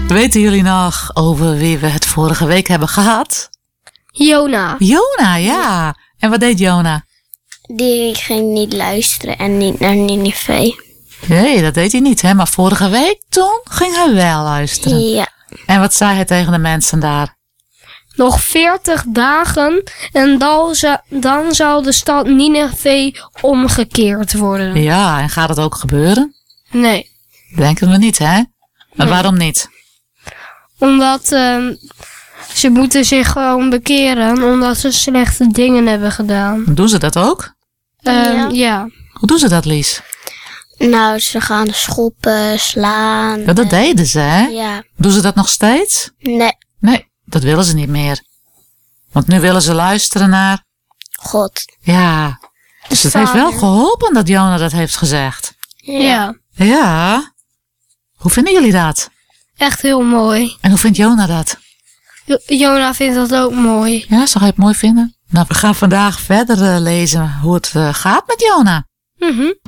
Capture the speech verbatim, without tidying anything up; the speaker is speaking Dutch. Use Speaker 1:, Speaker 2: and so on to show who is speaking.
Speaker 1: Weten jullie nog over wie we het vorige week hebben gehad?
Speaker 2: Jona.
Speaker 1: Jona, ja. En wat deed Jona?
Speaker 3: Die ging niet luisteren en niet naar Ninive.
Speaker 1: Nee, dat deed hij niet, hè? Maar vorige week toen ging hij wel luisteren.
Speaker 3: Ja.
Speaker 1: En wat zei hij tegen de mensen daar?
Speaker 2: Nog veertig dagen en dan, zou- dan zal de stad Nineve omgekeerd worden.
Speaker 1: Ja, en gaat het ook gebeuren?
Speaker 2: Nee,
Speaker 1: Denken we niet, hè? Maar
Speaker 2: Nee.
Speaker 1: waarom niet?
Speaker 2: omdat ehm, ze moeten zich gewoon bekeren omdat ze slechte dingen hebben gedaan.
Speaker 1: Doen ze dat ook?
Speaker 2: Ehm,
Speaker 3: Ja.
Speaker 2: ja.
Speaker 1: Hoe doen ze dat, Lies?
Speaker 3: Nou, ze gaan schoppen, slaan.
Speaker 1: Ja, dat deden ze, hè?
Speaker 3: Ja.
Speaker 1: Doen ze dat nog steeds?
Speaker 3: Nee,
Speaker 1: Nee, dat willen ze niet meer. Want nu willen ze luisteren naar...
Speaker 3: God.
Speaker 1: Ja, dus het heeft wel
Speaker 2: Vader.
Speaker 1: geholpen dat Jona dat heeft gezegd.
Speaker 2: Ja.
Speaker 1: Ja. Hoe vinden jullie dat?
Speaker 2: Echt heel mooi.
Speaker 1: En hoe vindt Jona dat?
Speaker 2: Jo- Jona vindt dat ook mooi.
Speaker 1: Ja, zou hij het mooi vinden? Nou, we gaan vandaag verder eh, lezen hoe het eh, gaat met Jona.
Speaker 2: Mhm.